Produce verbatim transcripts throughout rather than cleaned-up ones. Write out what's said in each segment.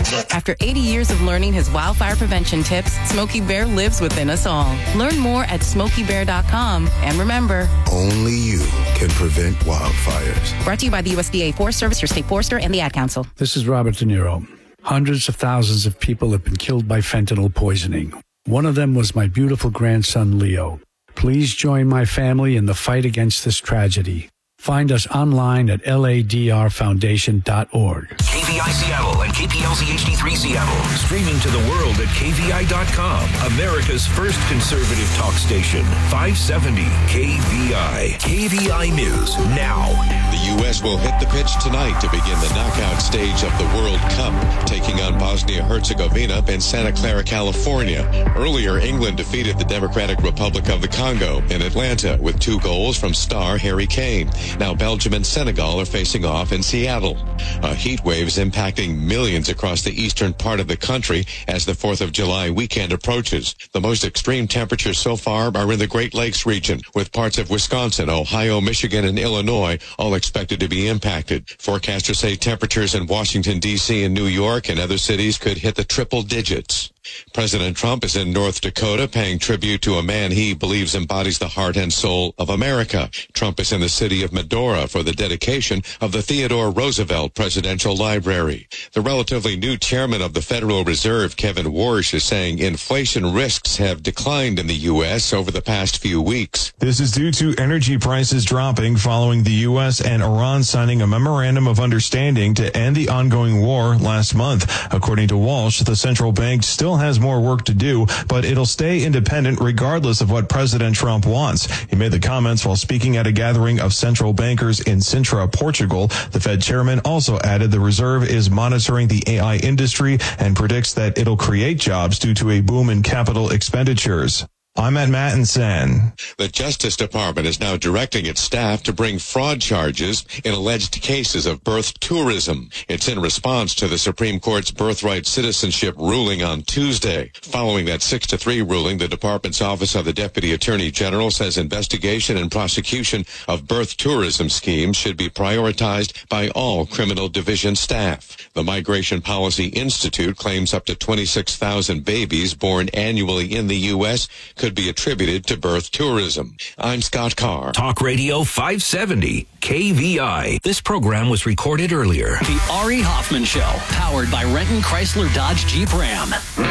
After eighty years of learning his wildfire prevention tips, Smokey Bear lives within us all. Learn more at smokey bear dot com. And remember, only you can prevent wildfires. Brought to you by the U S D A Forest Service, your state forester, and the Ad Council. This is Robert De Niro. Hundreds of thousands of people have been killed by fentanyl poisoning. One of them was my beautiful grandson, Leo. Please join my family in the fight against this tragedy. Find us online at L A D R foundation dot org. K V I Seattle and K P L Z H D three Seattle. Streaming to the world at K V I dot com. America's first conservative talk station. five seventy K V I. K V I News now. The U S will hit the pitch tonight to begin the knockout stage of the World Cup, taking on Bosnia-Herzegovina in Santa Clara, California. Earlier, England defeated the Democratic Republic of the Congo in Atlanta with two goals from star Harry Kane. Now Belgium and Senegal are facing off in Seattle. A heat wave is impacting millions across the eastern part of the country as the fourth of July weekend approaches. The most extreme temperatures so far are in the Great Lakes region, with parts of Wisconsin, Ohio, Michigan, and Illinois all expected to be impacted. Forecasters say temperatures in Washington, D C and New York and other cities could hit the triple digits. President Trump is in North Dakota paying tribute to a man he believes embodies the heart and soul of America. Trump is in the city of Medora for the dedication of the Theodore Roosevelt Presidential Library. The relatively new chairman of the Federal Reserve, Kevin Warsh, is saying inflation risks have declined in the U S over the past few weeks. This is due to energy prices dropping following the U S and Iran signing a memorandum of understanding to end the ongoing war last month. According to Walsh, the central bank still has more work to do, but it'll stay independent regardless of what President Trump wants. He made the comments while speaking at a gathering of central bankers in Sintra, Portugal. The Fed chairman also added the Reserve is monitoring the A I industry and predicts that it'll create jobs due to a boom in capital expenditures. I'm at Matt and Sen. The Justice Department is now directing its staff to bring fraud charges in alleged cases of birth tourism. It's in response to the Supreme Court's birthright citizenship ruling on Tuesday. Following that six to three ruling, the department's Office of the Deputy Attorney General says investigation and prosecution of birth tourism schemes should be prioritized by all criminal division staff. The Migration Policy Institute claims up to twenty-six thousand babies born annually in the U S could be attributed to birth tourism. I'm Scott Carr. Talk Radio five seventy K V I. This program was recorded earlier. The Ari Hoffman Show, powered by Renton Chrysler Dodge Jeep Ram.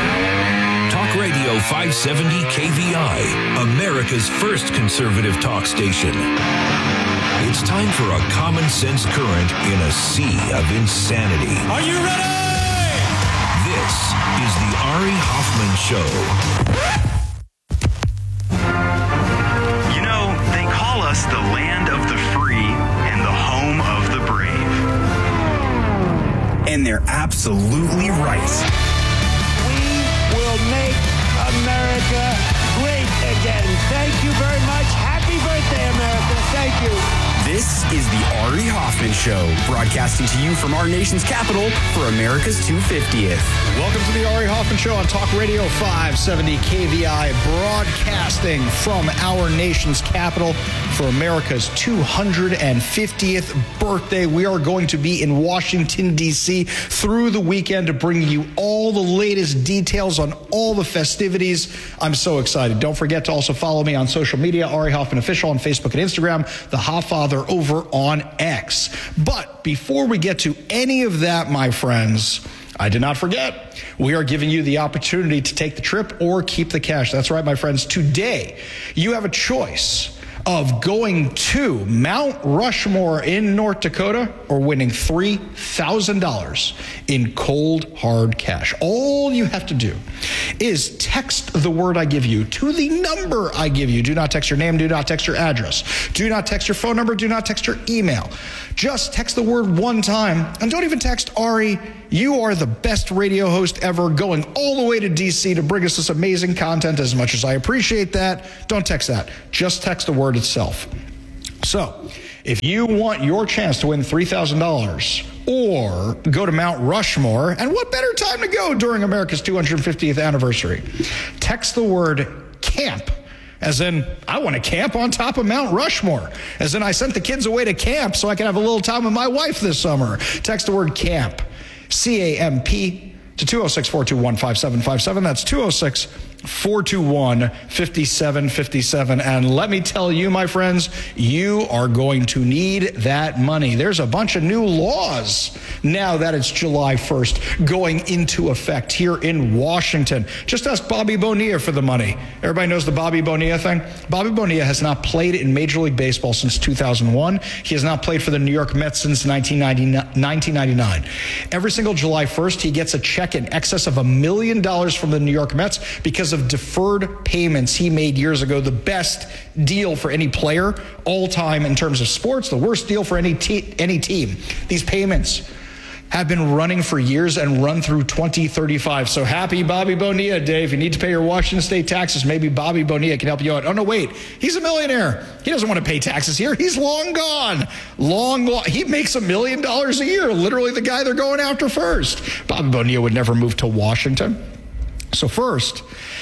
Talk Radio five seventy K V I, America's first conservative talk station. It's time for a common sense current in a sea of insanity. Are you ready? This is the Ari Hoffman Show. You know, they call us the land of the free and the home of the brave. And they're absolutely right. We will make America great again. Thank you very much. Happy birthday, America. Thank you. This is the Ari Hoffman Show, broadcasting to you from our nation's capital for America's two hundred fiftieth. Welcome to the Ari Hoffman Show on Talk Radio five seventy K V I, broadcasting from our nation's capital for America's two hundred fiftieth birthday. We are going to be in Washington, D C through the weekend to bring you all the latest details on all the festivities. I'm so excited. Don't forget to also follow me on social media, Ari Hoffman Official on Facebook and Instagram, The Hofffather over on X. But before we get to any of that, my friends, I did not forget, we are giving you the opportunity to take the trip or keep the cash. That's right, my friends. Today, you have a choice of going to Mount Rushmore in North Dakota or winning three thousand dollars in cold, hard cash. All you have to do is text the word I give you to the number I give you. Do not text your name. Do not text your address. Do not text your phone number. Do not text your email. Just text the word one time, and don't even text Ari. You are the best radio host ever, going all the way to D C to bring us this amazing content. As much as I appreciate that, don't text that. Just text the word itself. So, if you want your chance to win three thousand dollars or go to Mount Rushmore, and what better time to go during America's two hundred fiftieth anniversary? Text the word camp. As in, I want to camp on top of Mount Rushmore. As in, I sent the kids away to camp so I can have a little time with my wife this summer. Text the word camp. C A M P to two oh six, four two one, five seven five seven. That's two oh six, four two one, five seven five seven. And let me tell you, my friends, you are going to need that money. There's a bunch of new laws now that it's July first going into effect here in Washington. Just ask Bobby Bonilla for the money. Everybody knows the Bobby Bonilla thing? Bobby Bonilla has not played in Major League Baseball since two thousand one. He has not played for the New York Mets since nineteen ninety-nine. Every single July first, he gets a check in excess of a million dollars from the New York Mets because of deferred payments he made years ago. The best deal for any player all time in terms of sports, the worst deal for any te- any team. These payments have been running for years and run through twenty thirty-five. So happy Bobby Bonilla Day. If you need to pay your Washington State taxes, maybe Bobby Bonilla can help you out. Oh, no, wait. He's a millionaire. He doesn't want to pay taxes here. He's long gone. Long, long. He makes a million dollars a year. Literally the guy they're going after first. Bobby Bonilla would never move to Washington. So first,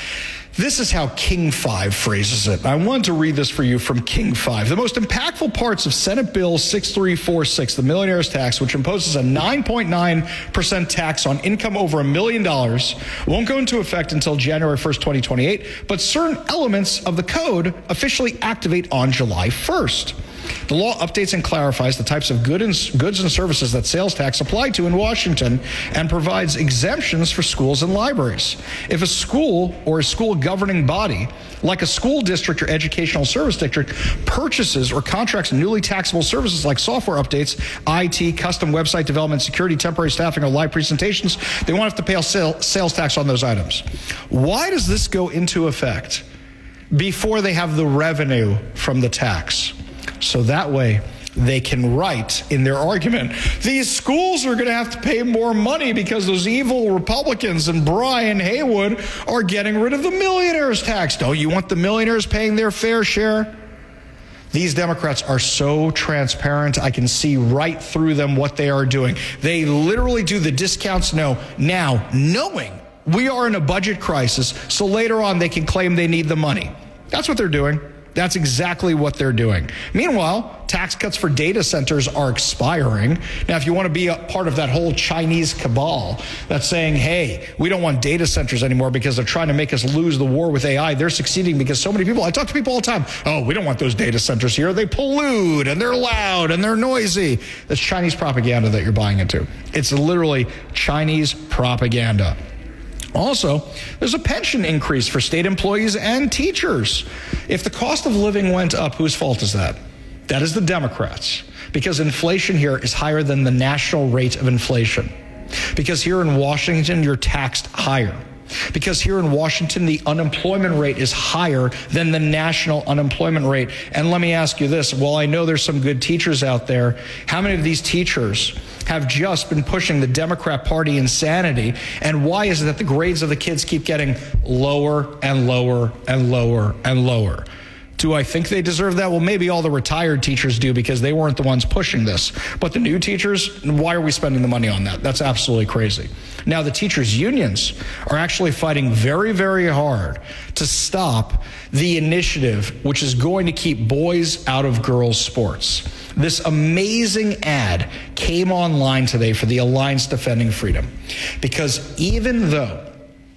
this is how King five phrases it. I wanted to read this for you from King five. The most impactful parts of Senate Bill sixty-three forty-six, the millionaire's tax, which imposes a nine point nine percent tax on income over a million dollars, won't go into effect until January first, twenty twenty-eight, but certain elements of the code officially activate on July first. The law updates and clarifies the types of good and, goods and services that sales tax apply to in Washington and provides exemptions for schools and libraries. If a school or a school governing body, like a school district or educational service district, purchases or contracts newly taxable services like software updates, I T, custom website development, security, temporary staffing, or live presentations, they won't have to pay a sale, sales tax on those items. Why does this go into effect before they have the revenue from the tax? So that way they can write in their argument, these schools are going to have to pay more money because those evil Republicans and Brian Haywood are getting rid of the millionaire's tax. Don't you want the millionaires paying their fair share? These Democrats are so transparent. I can see right through them what they are doing. They literally do the discounts no, now, knowing we are in a budget crisis, so later on they can claim they need the money. That's what they're doing. That's exactly what they're doing. Meanwhile, tax cuts for data centers are expiring. Now, if you want to be a part of that whole Chinese cabal that's saying, hey, we don't want data centers anymore because they're trying to make us lose the war with A I, they're succeeding because so many people, I talk to people all the time, oh, we don't want those data centers here. They pollute and they're loud and they're noisy. That's Chinese propaganda that you're buying into. It's literally Chinese propaganda. Also, there's a pension increase for state employees and teachers. If the cost of living went up, whose fault is that? That is the Democrats, because inflation here is higher than the national rate of inflation. Because here in Washington, you're taxed higher. Because here in Washington, the unemployment rate is higher than the national unemployment rate. And let me ask you this. While I know there's some good teachers out there, how many of these teachers have just been pushing the Democrat Party insanity? And why is it that the grades of the kids keep getting lower and lower and lower and lower? Do I think they deserve that? Well, maybe all the retired teachers do because they weren't the ones pushing this. But the new teachers, why are we spending the money on that? That's absolutely crazy. Now, the teachers' unions are actually fighting very, very hard to stop the initiative, which is going to keep boys out of girls' sports. This amazing ad came online today for the Alliance Defending Freedom, because even though,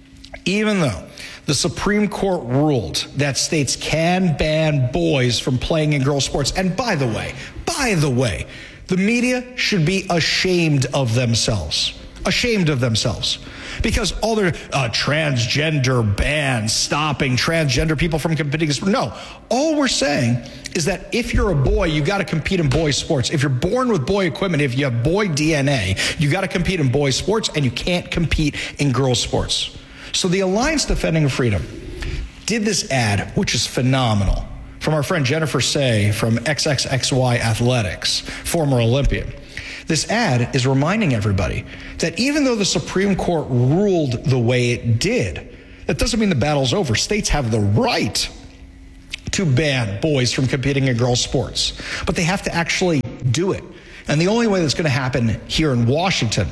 even though the Supreme Court ruled that states can ban boys from playing in girls' sports, and by the way, by the way, the media should be ashamed of themselves. Ashamed of themselves. Because all their uh, transgender bans, stopping transgender people from competing in sports. No, all we're saying is that if you're a boy, you got to compete in boys' sports. If you're born with boy equipment, if you have boy D N A, you got to compete in boys' sports, and you can't compete in girls' sports. So the Alliance Defending Freedom did this ad, which is phenomenal, from our friend Jennifer Say from X X X Y Athletics, former Olympian. This ad is reminding everybody that even though the Supreme Court ruled the way it did, that doesn't mean the battle's over. States have the right to ban boys from competing in girls' sports, but they have to actually do it. And the only way that's going to happen here in Washington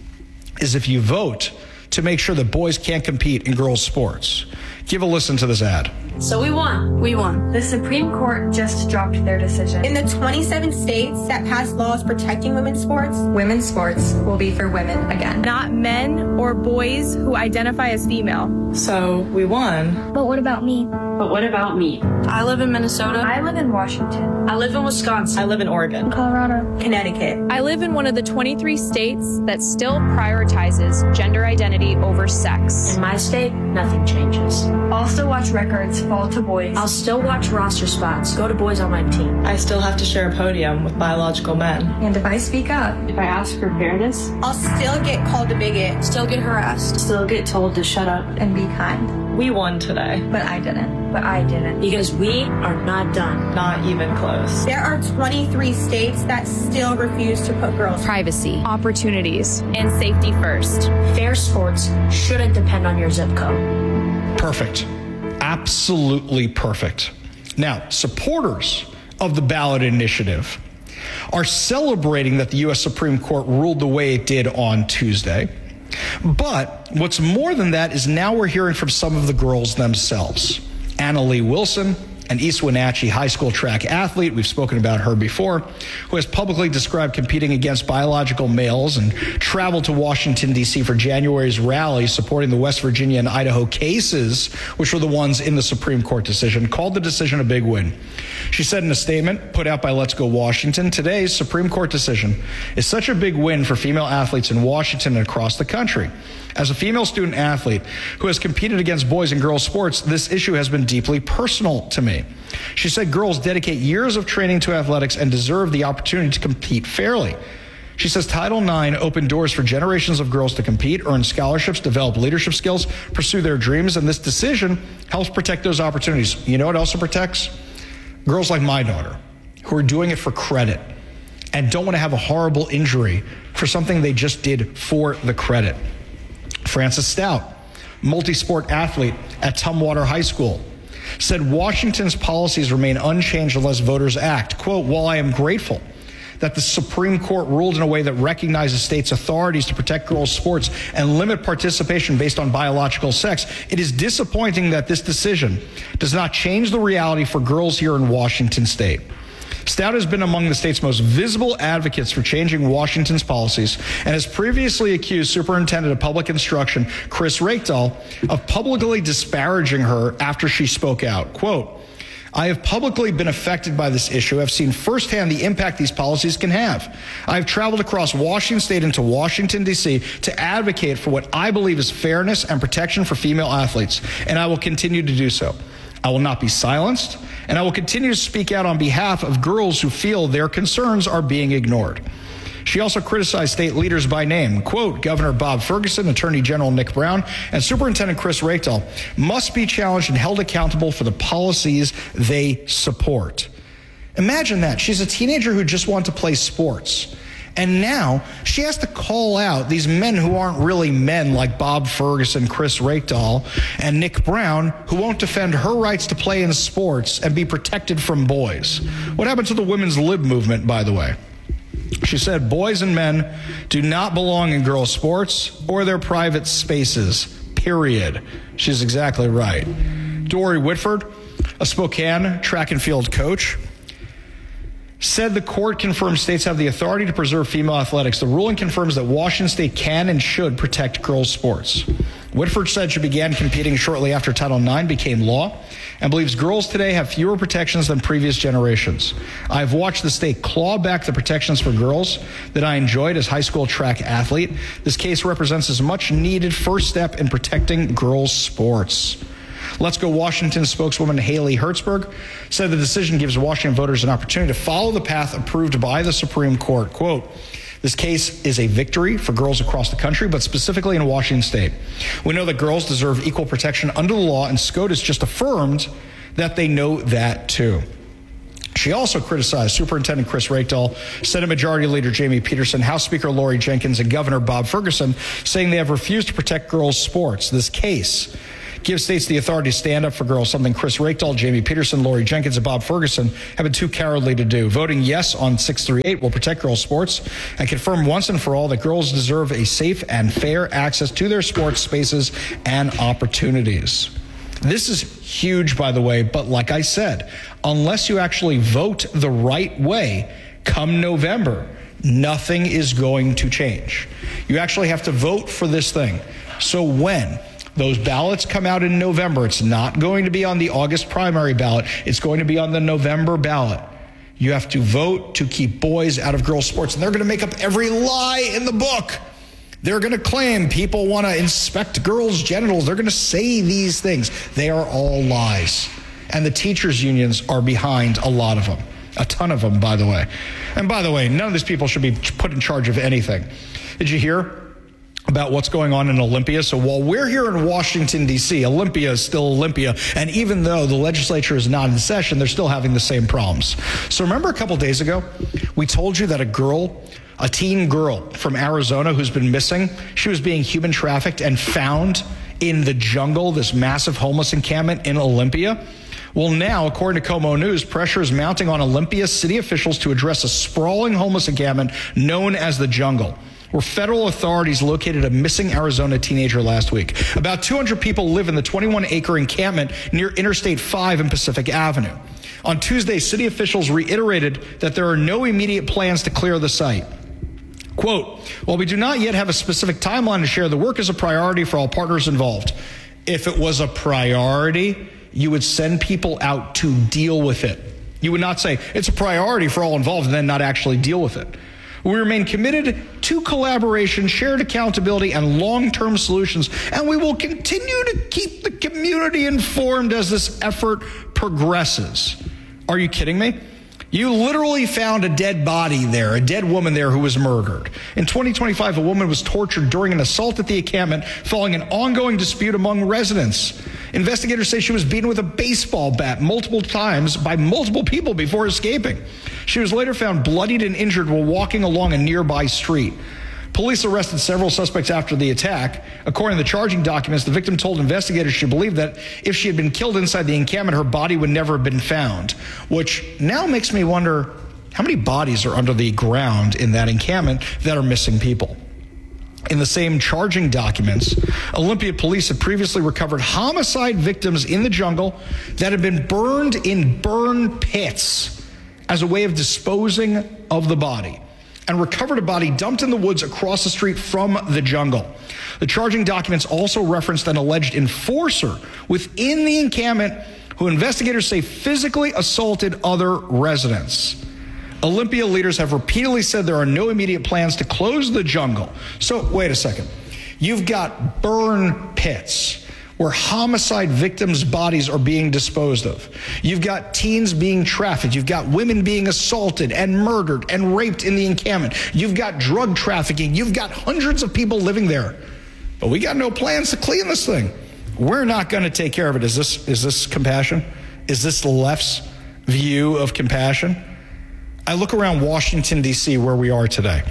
is if you vote to make sure that boys can't compete in girls' sports. Give a listen to this ad. So we won. We won. The Supreme Court just dropped their decision. In the twenty-seven states that passed laws protecting women's sports, women's sports will be for women again. Not men or boys who identify as female. So we won. But what about me? But what about me? I live in Minnesota. I live in Washington. I live in Wisconsin. I live in Oregon. Colorado. Connecticut. I live in one of the twenty-three states that still prioritizes gender identity over sex. In my state, nothing changes. I'll still watch records fall to boys. I'll still watch roster spots go to boys on my team. I still have to share a podium with biological men. And if I speak up, if I ask for fairness, I'll still get called a bigot. Still get harassed. Still get told to shut up. And be kind. We won today. But I didn't. But I didn't. Because we are not done. Not even close. There are twenty-three states that still refuse to put girls' privacy, opportunities, and safety first. Fair sports shouldn't depend on your zip code. Perfect. Absolutely perfect. Now, supporters of the ballot initiative are celebrating that the U S Supreme Court ruled the way it did on Tuesday. But what's more than that is now we're hearing from some of the girls themselves. Anna Lee Wilson, an East Wenatchee high school track athlete, we've spoken about her before, who has publicly described competing against biological males and traveled to Washington, D C for January's rally supporting the West Virginia and Idaho cases, which were the ones in the Supreme Court decision, called the decision a big win. She said in a statement put out by Let's Go Washington, today's Supreme Court decision is such a big win for female athletes in Washington and across the country. As a female student athlete who has competed against boys and girls sports, this issue has been deeply personal to me. She said girls dedicate years of training to athletics and deserve the opportunity to compete fairly. She says Title nine opened doors for generations of girls to compete, earn scholarships, develop leadership skills, pursue their dreams, and this decision helps protect those opportunities. You know what also protects? Girls like my daughter, who are doing it for credit and don't want to have a horrible injury for something they just did for the credit. Frances Stout, multi-sport athlete at Tumwater High School, said Washington's policies remain unchanged unless voters act. Quote, while I am grateful that the Supreme Court ruled in a way that recognizes states' authorities to protect girls' sports and limit participation based on biological sex, it is disappointing that this decision does not change the reality for girls here in Washington state. Stout has been among the state's most visible advocates for changing Washington's policies and has previously accused Superintendent of Public Instruction Chris Reykdal of publicly disparaging her after she spoke out. Quote, I have publicly been affected by this issue. I've seen firsthand the impact these policies can have. I've traveled across Washington state into Washington, D C to advocate for what I believe is fairness and protection for female athletes, and I will continue to do so. I will not be silenced, and I will continue to speak out on behalf of girls who feel their concerns are being ignored. She also criticized state leaders by name. Quote, Governor Bob Ferguson, Attorney General Nick Brown, and Superintendent Chris Reykdal must be challenged and held accountable for the policies they support. Imagine that. She's a teenager who just wanted to play sports. And now she has to call out these men who aren't really men like Bob Ferguson, Chris Reykdal, and Nick Brown, who won't defend her rights to play in sports and be protected from boys. What happened to the women's lib movement, by the way? She said boys and men do not belong in girls' sports or their private spaces, period. She's exactly right. Dory Whitford, a Spokane track and field coach, said the court confirms states have the authority to preserve female athletics. The ruling confirms that Washington state can and should protect girls' sports. Whitford said she began competing shortly after Title nine became law and believes girls today have fewer protections than previous generations. I've watched the state claw back the protections for girls that I enjoyed as high school track athlete. This case represents a much needed first step in protecting girls' sports. Let's Go Washington spokeswoman Haley Hertzberg said the decision gives Washington voters an opportunity to follow the path approved by the Supreme Court. Quote, this case is a victory for girls across the country, but specifically in Washington state. We know that girls deserve equal protection under the law, and SCOTUS just affirmed that they know that too. She also criticized Superintendent Chris Reykdal, Senate Majority Leader Jamie Peterson, House Speaker Lori Jenkins, and Governor Bob Ferguson, saying they have refused to protect girls' sports. This case gives states the authority to stand up for girls, something Chris Reykdal, Jamie Peterson, Lori Jenkins, and Bob Ferguson have been too cowardly to do. Voting yes on six thirty-eight will protect girls' sports and confirm once and for all that girls deserve a safe and fair access to their sports spaces and opportunities. This is huge, by the way, but like I said, unless you actually vote the right way come November, nothing is going to change. You actually have to vote for this thing. So when those ballots come out in November, it's not going to be on the August primary ballot. It's going to be on the November ballot. You have to vote to keep boys out of girls' sports. And they're going to make up every lie in the book. They're going to claim people want to inspect girls' genitals. They're going to say these things. They are all lies. And the teachers' unions are behind a lot of them. A ton of them, by the way. And by the way, none of these people should be put in charge of anything. Did you hear about what's going on in Olympia? So while we're here in Washington, D C, Olympia is still Olympia. And even though the legislature is not in session, they're still having the same problems. So remember a couple days ago, we told you that a girl, a teen girl from Arizona who's been missing, she was being human trafficked and found in the jungle, this massive homeless encampment in Olympia. Well, now, according to Como News, pressure is mounting on Olympia city officials to address a sprawling homeless encampment known as the Jungle, where federal authorities located a missing Arizona teenager last week. About two hundred people live in the twenty-one acre encampment near Interstate five and Pacific Avenue. On Tuesday, city officials reiterated that there are no immediate plans to clear the site. Quote, while we do not yet have a specific timeline to share, the work is a priority for all partners involved. If it was a priority, you would send people out to deal with it. You would not say it's a priority for all involved and then not actually deal with it. We remain committed to collaboration, shared accountability, and long-term solutions, and we will continue to keep the community informed as this effort progresses. Are you kidding me? You literally found a dead body there, a dead woman there who was murdered. In twenty twenty-five, a woman was tortured during an assault at the encampment following an ongoing dispute among residents. Investigators say she was beaten with a baseball bat multiple times by multiple people before escaping. She was later found bloodied and injured while walking along a nearby street. Police arrested several suspects after the attack. According to the charging documents, the victim told investigators she believed that if she had been killed inside the encampment, her body would never have been found, which now makes me wonder how many bodies are under the ground in that encampment that are missing people. In the same charging documents, Olympia police had previously recovered homicide victims in the jungle that had been burned in burn pits as a way of disposing of the body, and recovered a body dumped in the woods across the street from the jungle. The charging documents also referenced an alleged enforcer within the encampment who investigators say physically assaulted other residents. Olympia leaders have repeatedly said there are no immediate plans to close the jungle. So wait a second. You've got burn pits where homicide victims' bodies are being disposed of. You've got teens being trafficked. You've got women being assaulted and murdered and raped in the encampment. You've got drug trafficking. You've got hundreds of people living there. But we got no plans to clean this thing. We're not going to take care of it. Is this, is this compassion? Is this the left's view of compassion? I look around Washington, D C, where we are today,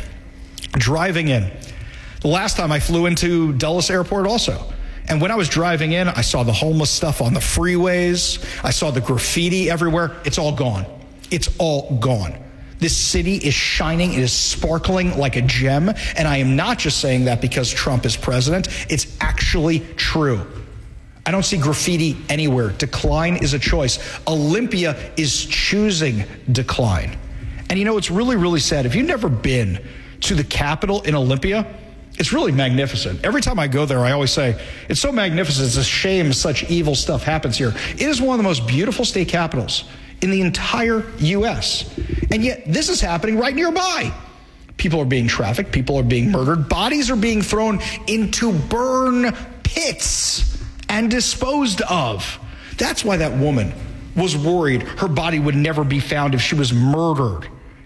driving in. The last time I flew into Dulles Airport also. And when I was driving in, I saw the homeless stuff on the freeways. I saw the graffiti everywhere. It's all gone. It's all gone. This city is shining. It is sparkling like a gem. And I am not just saying that because Trump is president. It's actually true. I don't see graffiti anywhere. Decline is a choice. Olympia is choosing decline. And you know, it's really, really sad. If you've never been to the Capitol in Olympia, it's really magnificent. Every time I go there, I always say, it's so magnificent. It's a shame such evil stuff happens here. It is one of the most beautiful state capitals in the entire U S. And yet this is happening right nearby. People are being trafficked. People are being murdered. Bodies are being thrown into burn pits and disposed of. That's why that woman was worried her body would never be found if she was murdered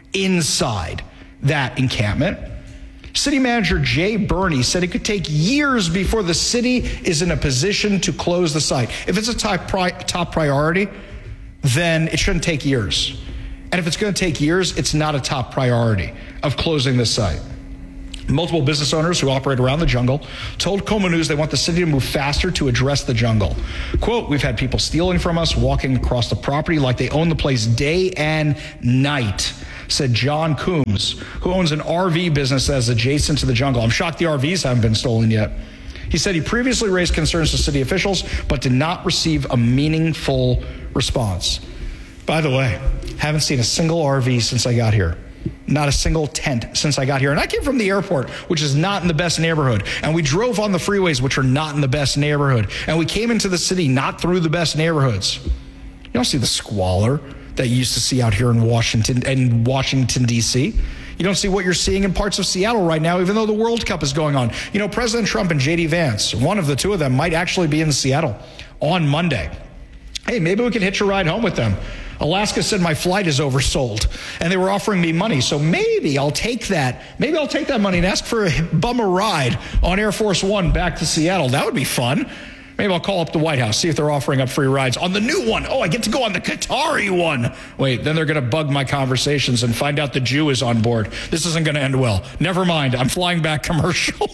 inside that encampment. City Manager Jay Burney said it could take years before the city is in a position to close the site. If it's a top, pri- top priority, then it shouldn't take years. And if it's going to take years, it's not a top priority of closing this site. Multiple business owners who operate around the jungle told Como News they want the city to move faster to address the jungle. Quote, we've had people stealing from us, walking across the property like they own the place day and night, said John Coombs, who owns an R V business that's adjacent to the jungle. I'm shocked the R Vs haven't been stolen yet. He said he previously raised concerns to city officials, but did not receive a meaningful response. By the way, haven't seen a single R V since I got here. Not a single tent since I got here. And I came from the airport, which is not in the best neighborhood. And we drove on the freeways, which are not in the best neighborhood. And we came into the city not through the best neighborhoods. You don't see the squalor that you used to see out here in Washington and Washington, D C. You don't see what you're seeing in parts of Seattle right now, even though the World Cup is going on. You know, President Trump and J D Vance, one of the two of them, might actually be in Seattle on Monday. Hey, maybe we can hitch a ride home with them. Alaska said my flight is oversold, and they were offering me money, so maybe I'll take that. Maybe I'll take that money and ask for a bummer ride on Air Force One back to Seattle. That would be fun. Maybe I'll call up the White House, see if they're offering up free rides on the new one. Oh, I get to go on the Qatari one. Wait, then they're going to bug my conversations and find out the Jew is on board. This isn't going to end well. Never mind. I'm flying back commercial.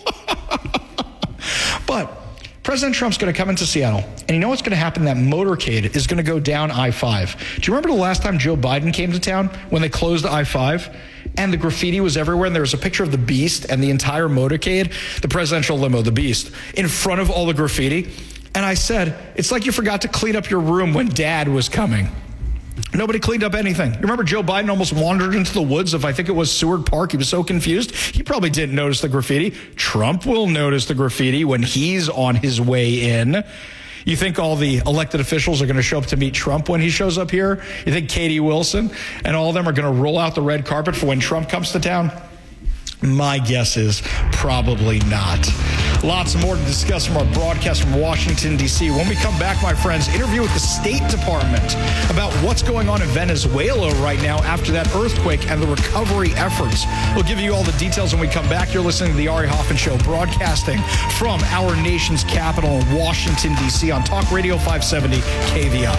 But President Trump's going to come into Seattle, and you know what's going to happen? That motorcade is going to go down I five. Do you remember the last time Joe Biden came to town when they closed I five? And the graffiti was everywhere, and there was a picture of the Beast and the entire motorcade, the presidential limo, the Beast, in front of all the graffiti. And I said, it's like you forgot to clean up your room when Dad was coming. Nobody cleaned up anything. You remember Joe Biden almost wandered into the woods of, I think it was Seward Park. He was so confused. He probably didn't notice the graffiti. Trump will notice the graffiti when he's on his way in. You think all the elected officials are going to show up to meet Trump when he shows up here? You think Katie Wilson and all of them are going to roll out the red carpet for when Trump comes to town? My guess is probably not. Lots more to discuss from our broadcast from Washington, D C. When we come back, my friends, interview with the State Department about what's going on in Venezuela right now after that earthquake and the recovery efforts. We'll give you all the details when we come back. You're listening to the Ari Hoffman Show, broadcasting from our nation's capital in Washington, D C on Talk Radio five seventy K V I.